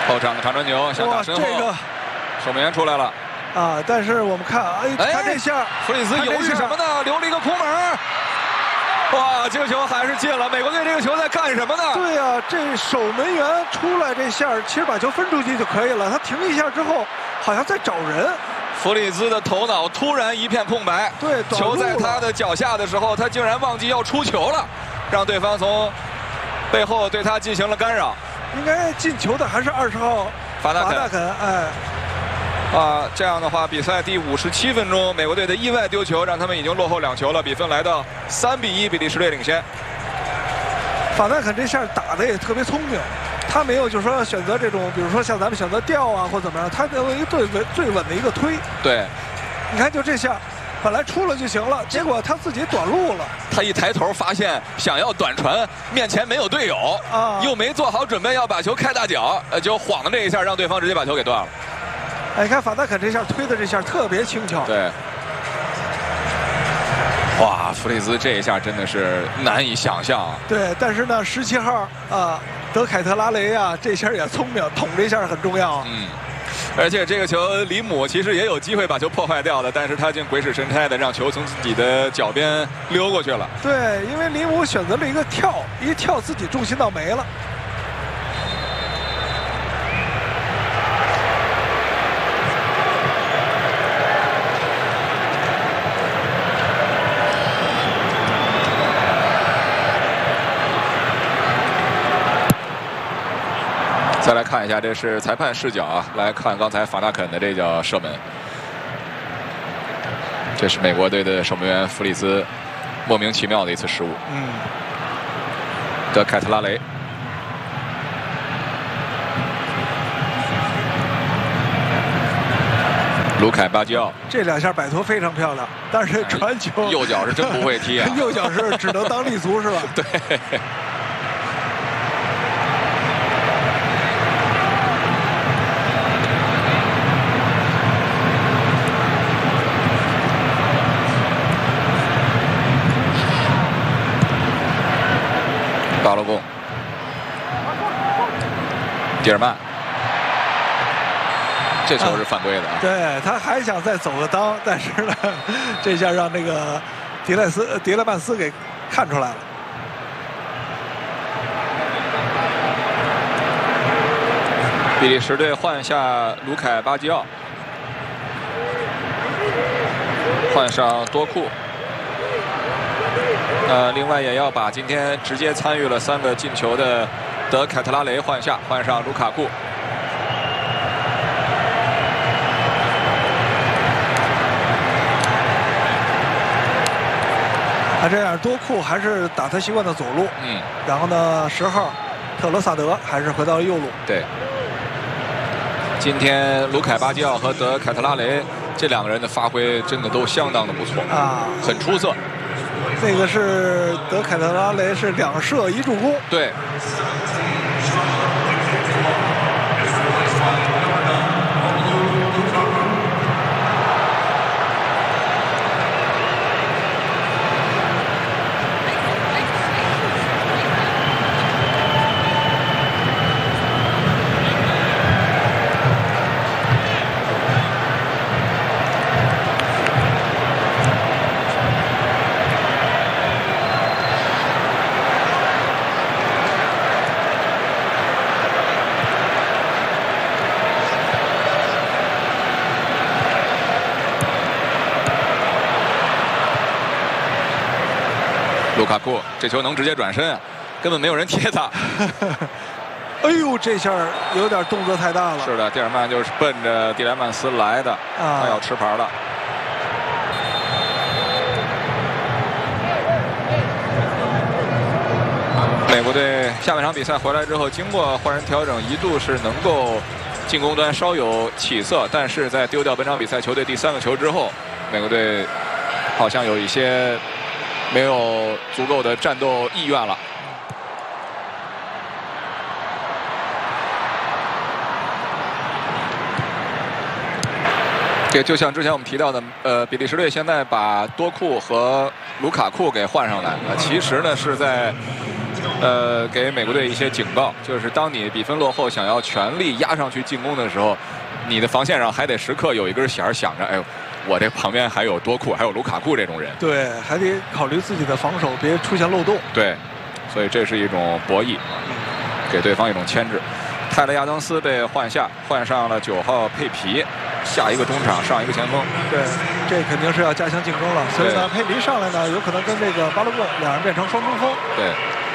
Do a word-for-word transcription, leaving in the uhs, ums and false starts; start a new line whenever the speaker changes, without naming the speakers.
后场的长传球想打身后，
这个
守门员出来了
啊！但是我们看，哎，看这下，
弗里兹犹豫什么呢？留了一个空门。哇，这个球还是进了！美国队这个球在干什么呢？
对呀、啊，这守门员出来这下，其实把球分出去就可以了。他停一下之后，好像在找人。
弗里兹的头脑突然一片空白，
对，
球在他的脚下的时候，他竟然忘记要出球了，让对方从背后对他进行了干扰。
应该进球的还是二十号
法纳肯，
法纳肯，哎。
啊，这样的话，比赛第五十七分钟，美国队的意外丢球让他们已经落后两球了，比分来到三比一，比利时队领先。
法纳肯这下打的也特别聪明，他没有就是说选择这种，比如说像咱们选择吊啊或怎么样，他有一个最稳最稳的一个推。
对，
你看就这下，本来出了就行了，结果他自己短路了。
他一抬头发现想要短传，面前没有队友，啊，又没做好准备要把球开大脚，呃，就晃了这一下，让对方直接把球给断了。
哎，你看法纳肯这下推的这下特别轻巧。
对。哇，弗里兹这一下真的是难以想象啊。
对，但是呢，十七号啊，德凯特拉雷啊，这下也聪明，捅这下很重要。
嗯。而且这个球，里姆其实也有机会把球破坏掉的，但是他竟鬼使神差的让球从自己的脚边溜过去了。
对，因为里姆选择了一个跳，一跳自己重心倒没了。
再来看一下，这是裁判视角啊，来看刚才法纳肯的这叫射门。这是美国队的守门员弗里兹莫名其妙的一次失误。
嗯。
德凯特拉雷。卢凯巴基奥
这两下摆脱非常漂亮，但是传球、
哎、右脚是真不会踢啊！
右脚是只能当立足是吧？
对。巴洛贡，蒂尔曼，这球是犯规的啊！
对，他还想再走个裆，但是呢，这下让那个迪莱斯、迪勒曼斯给看出来了。
比利时队换下卢凯巴基奥，换上多库。呃，另外也要把今天直接参与了三个进球的德凯特拉雷换下，换上卢卡库。
他这样多库还是打他习惯的左路，
嗯，
然后呢，十号特罗萨德还是回到右路。
对，今天卢凯巴基奥和德凯特拉雷这两个人的发挥真的都相当的不错
啊，
很出色。
那个是德凯特拉雷是两射一助攻。
对。卢卡库这球能直接转身啊，根本没有人贴他。
哎呦，这下有点动作太大了。
是的，蒂尔曼就是奔着蒂莱曼斯来的，啊、他要吃牌了。美国队下半场比赛回来之后，经过换人调整，一度是能够进攻端稍有起色，但是在丢掉本场比赛球队第三个球之后，美国队好像有一些没有足够的战斗意愿了。这就像之前我们提到的，呃，比利时队现在把多库和卢卡库给换上来，呃，其实呢是在呃，给美国队一些警告，就是当你比分落后，想要全力压上去进攻的时候，你的防线上还得时刻有一根弦想着，哎呦，我这旁边还有多库，还有卢卡库这种人。
对，还得考虑自己的防守，别出现漏洞。
对，所以这是一种博弈，给对方一种牵制。泰勒·亚当斯被换下，换上了九号佩皮，下一个中场上一个前锋。
对，这肯定是要加强进攻了。所以呢，佩皮上来呢，有可能跟这个巴勒贡两人变成双中锋。
对。